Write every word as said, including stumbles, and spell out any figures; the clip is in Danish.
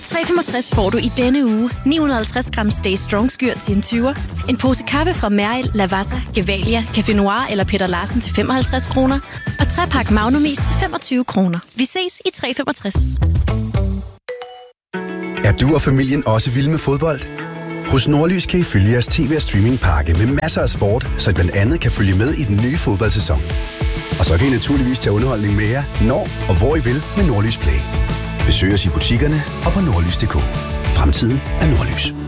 tre femogtres får du i denne uge ni hundrede og halvtreds gram Stay Strong Skyr til en tyver, en pose kaffe fra Mæril, Lavazza, Gevalia, Café Noir eller Peter Larsen til femoghalvtreds kroner, og tre pak Magnumis til femogtyve kroner. Vi ses i tre femogtres. Er du og familien også vilde med fodbold? Hos Nordlys kan I følge jeres tv- og streamingpakke med masser af sport, så I blandt andet kan følge med i den nye fodboldsæson. Og så kan I naturligvis tage underholdning med jer, når og hvor I vil med Nordlys Play. Besøg os i butikkerne og på nordlys punktum d k. Fremtiden er Nordlys.